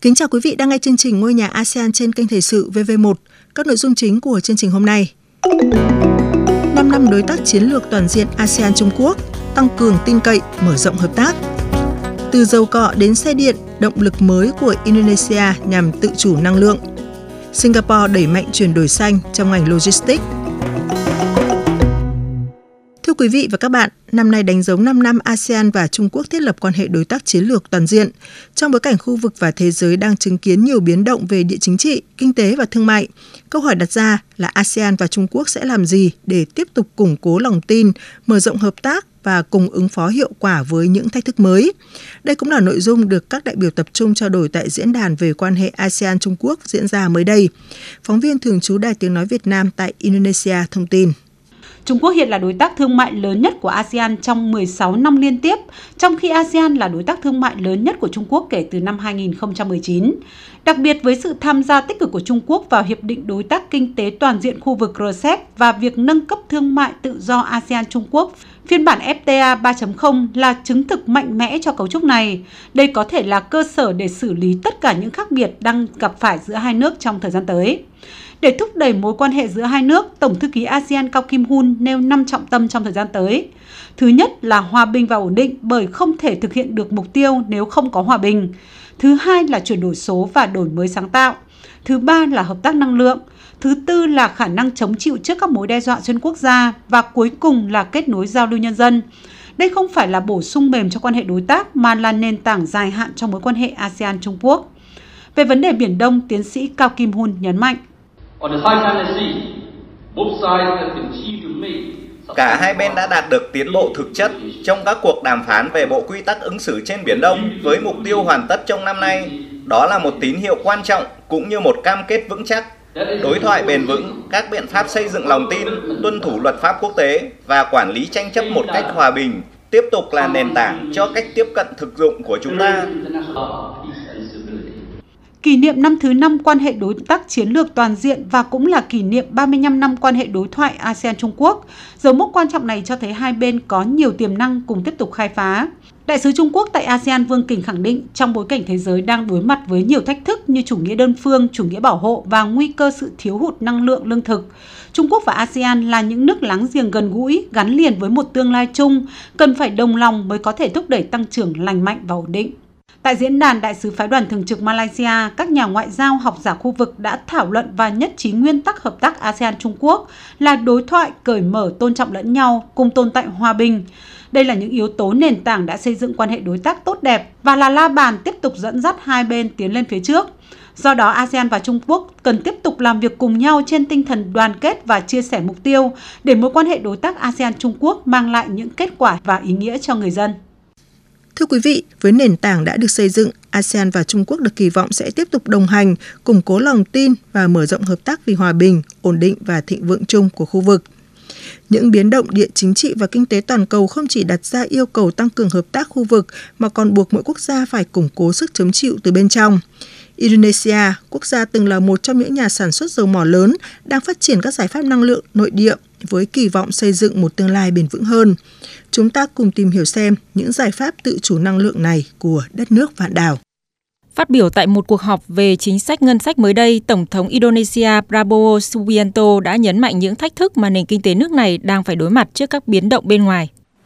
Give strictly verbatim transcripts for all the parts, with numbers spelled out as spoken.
Kính chào quý vị đang nghe chương trình Ngôi nhà a sê an trên kênh Thời sự vê vê một. Các nội dung chính của chương trình hôm nay. năm năm đối tác chiến lược toàn diện a sê an Trung Quốc, tăng cường tin cậy, mở rộng hợp tác. Từ dầu cọ đến xe điện, động lực mới của Indonesia nhằm tự chủ năng lượng. Singapore đẩy mạnh chuyển đổi xanh trong ngành logistics. Thưa quý vị và các bạn, năm nay đánh dấu năm năm a sê an và Trung Quốc thiết lập quan hệ đối tác chiến lược toàn diện. Trong bối cảnh khu vực và thế giới đang chứng kiến nhiều biến động về địa chính trị, kinh tế và thương mại, câu hỏi đặt ra là a sê an và Trung Quốc sẽ làm gì để tiếp tục củng cố lòng tin, mở rộng hợp tác và cùng ứng phó hiệu quả với những thách thức mới. Đây cũng là nội dung được các đại biểu tập trung trao đổi tại diễn đàn về quan hệ a sê an Trung Quốc diễn ra mới đây. Phóng viên thường trú Đài Tiếng Nói Việt Nam tại Indonesia thông tin. Trung Quốc hiện là đối tác thương mại lớn nhất của a sê an trong mười sáu năm liên tiếp, trong khi a sê an là đối tác thương mại lớn nhất của Trung Quốc kể từ năm hai nghìn không trăm mười chín. Đặc biệt với sự tham gia tích cực của Trung Quốc vào Hiệp định Đối tác Kinh tế Toàn diện khu vực rờ xê e pê và việc nâng cấp thương mại tự do a sê an Trung Quốc, phiên bản ép tê a ba chấm không là chứng thực mạnh mẽ cho cấu trúc này. Đây có thể là cơ sở để xử lý tất cả những khác biệt đang gặp phải giữa hai nước trong thời gian tới. Để thúc đẩy mối quan hệ giữa hai nước, Tổng thư ký a sê an Cao Kim Hun nêu năm trọng tâm trong thời gian tới. Thứ nhất là hòa bình và ổn định, bởi không thể thực hiện được mục tiêu nếu không có hòa bình. Thứ hai là chuyển đổi số và đổi mới sáng tạo. Thứ ba là hợp tác năng lượng. Thứ tư là khả năng chống chịu trước các mối đe dọa xuyên quốc gia. Và cuối cùng là kết nối giao lưu nhân dân. Đây không phải là bổ sung mềm cho quan hệ đối tác mà là nền tảng dài hạn cho mối quan hệ a sê an Trung Quốc. Về vấn đề Biển Đông, tiến sĩ Cao Kim Hun nhấn mạnh. Cả hai bên đã đạt được tiến bộ thực chất trong các cuộc đàm phán về bộ quy tắc ứng xử trên Biển Đông với mục tiêu hoàn tất trong năm nay. Đó là một tín hiệu quan trọng cũng như một cam kết vững chắc. Đối thoại bền vững, các biện pháp xây dựng lòng tin, tuân thủ luật pháp quốc tế và quản lý tranh chấp một cách hòa bình tiếp tục là nền tảng cho cách tiếp cận thực dụng của chúng ta. Kỷ niệm năm thứ năm quan hệ đối tác chiến lược toàn diện và cũng là kỷ niệm ba mươi lăm năm quan hệ đối thoại a sê an Trung Quốc. Dấu mốc quan trọng này cho thấy hai bên có nhiều tiềm năng cùng tiếp tục khai phá. Đại sứ Trung Quốc tại a sê an Vương Kình khẳng định trong bối cảnh thế giới đang đối mặt với nhiều thách thức như chủ nghĩa đơn phương, chủ nghĩa bảo hộ và nguy cơ sự thiếu hụt năng lượng lương thực, Trung Quốc và a sê an là những nước láng giềng gần gũi, gắn liền với một tương lai chung, cần phải đồng lòng mới có thể thúc đẩy tăng trưởng lành mạnh và ổn định. Tại diễn đàn, Đại sứ phái đoàn thường trực Malaysia, các nhà ngoại giao, học giả khu vực đã thảo luận và nhất trí nguyên tắc hợp tác a sê an Trung Quốc là đối thoại, cởi mở, tôn trọng lẫn nhau, cùng tồn tại hòa bình. Đây là những yếu tố nền tảng đã xây dựng quan hệ đối tác tốt đẹp và là la bàn tiếp tục dẫn dắt hai bên tiến lên phía trước. Do đó, a sê an và Trung Quốc cần tiếp tục làm việc cùng nhau trên tinh thần đoàn kết và chia sẻ mục tiêu để mối quan hệ đối tác a sê an Trung Quốc mang lại những kết quả và ý nghĩa cho người dân. Thưa quý vị, với nền tảng đã được xây dựng, a sê an và Trung Quốc được kỳ vọng sẽ tiếp tục đồng hành, củng cố lòng tin và mở rộng hợp tác vì hòa bình, ổn định và thịnh vượng chung của khu vực. Những biến động địa chính trị và kinh tế toàn cầu không chỉ đặt ra yêu cầu tăng cường hợp tác khu vực mà còn buộc mỗi quốc gia phải củng cố sức chống chịu từ bên trong. Indonesia, quốc gia từng là một trong những nhà sản xuất dầu mỏ lớn, đang phát triển các giải pháp năng lượng nội địa với kỳ vọng xây dựng một tương lai bền vững hơn. Chúng ta cùng tìm hiểu xem những giải pháp tự chủ năng lượng này của đất nước vạn đảo. Phát biểu tại một cuộc họp về chính sách ngân sách mới đây, Tổng thống Indonesia Prabowo Subianto đã nhấn mạnh những thách thức mà nền kinh tế nước này đang phải đối mặt trước các biến động bên ngoài.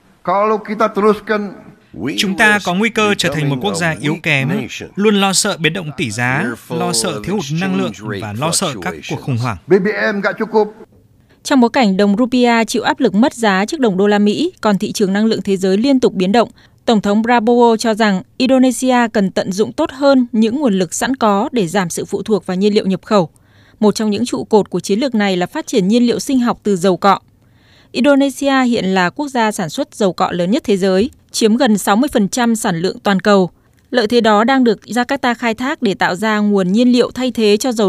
Chúng ta có nguy cơ trở thành một quốc gia yếu kém, luôn lo sợ biến động tỷ giá, lo sợ thiếu hụt năng lượng và lo sợ các cuộc khủng hoảng. Trong bối cảnh đồng rupiah chịu áp lực mất giá trước đồng đô la Mỹ, còn thị trường năng lượng thế giới liên tục biến động, Tổng thống Prabowo cho rằng Indonesia cần tận dụng tốt hơn những nguồn lực sẵn có để giảm sự phụ thuộc vào nhiên liệu nhập khẩu. Một trong những trụ cột của chiến lược này là phát triển nhiên liệu sinh học từ dầu cọ. Indonesia hiện là quốc gia sản xuất dầu cọ lớn nhất thế giới, chiếm gần sáu mươi phần trăm sản lượng toàn cầu. Lợi thế đó đang được Jakarta khai thác để tạo ra nguồn nhiên liệu thay thế cho dầu